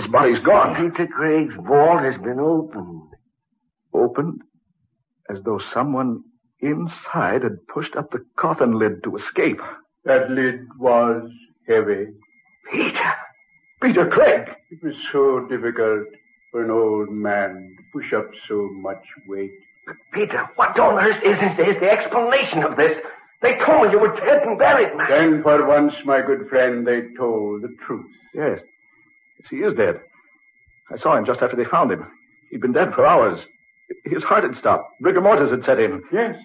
His body's gone. Peter Craig's vault has been opened. Opened? As though someone inside had pushed up the coffin lid to escape. That lid was heavy. Peter Craig! It was so difficult for an old man to push up so much weight. But Peter, what on earth is the explanation of this? They told me you were dead and buried, man. Then for once, my good friend, they told the truth. Yes, he is dead. I saw him just after they found him. He'd been dead for hours. His heart had stopped. Rigor mortis had set in. Yes,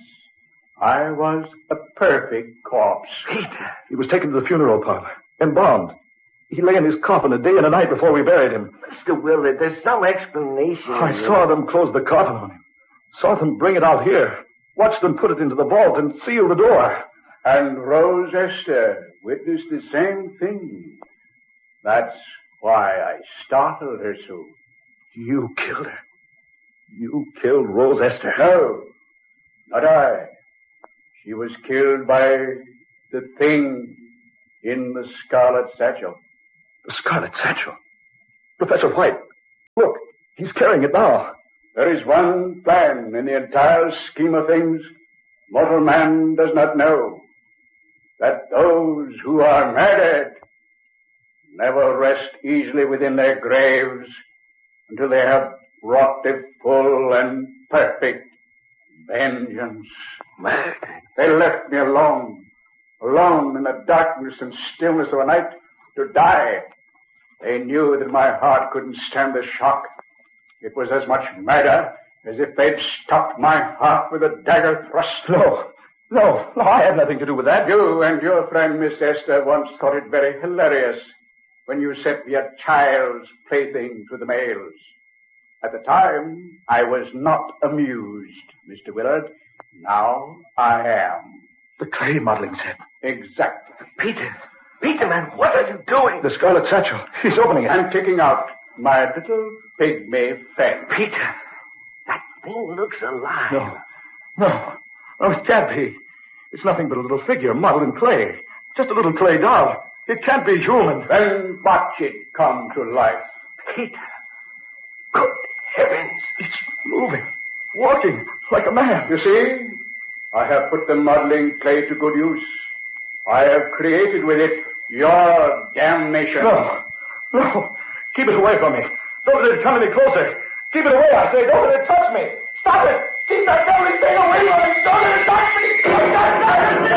I was a perfect corpse. Peter. He was taken to the funeral parlor, embalmed. He lay in his coffin a day and a night before we buried him. Mr. Willard, there's some explanation. I saw them close the coffin on him. Saw them bring it out here. Watched them put it into the vault and seal the door. And Rose Esther witnessed the same thing. That's why I startled her so. You killed her. You killed Rose Esther. No, not I. She was killed by the thing in the scarlet satchel. The scarlet satchel? Professor White, look, he's carrying it now. There is one plan in the entire scheme of things mortal man does not know. That those who are murdered never rest easily within their graves until they have wrought a full and perfect vengeance. Murdered? They left me alone in the darkness and stillness of a night to die. They knew that my heart couldn't stand the shock. It was as much murder as if they'd stopped my heart with a dagger thrust. No, I had nothing to do with that. You and your friend Miss Esther once thought it very hilarious when you sent me a child's plaything to the mails. At the time, I was not amused, Mr. Willard. Now I am. The clay modeling set. Exactly. Peter, man, what are you doing? The scarlet satchel. He's opening it. I'm taking out my little pygmy friend. Peter, that thing looks alive. No, it can't be. It's nothing but a little figure modeled in clay. Just a little clay doll. It can't be human. Then watch it come to life. Peter, good heavens. It's moving, walking like a man. You see, I have put the modeling clay to good use. I have created with it your damnation. No. Keep it away from me. Don't let it come any closer. Keep it away, I say. Don't let it touch me. Stop it. Keep that devilish thing away from me. Don't let it touch me.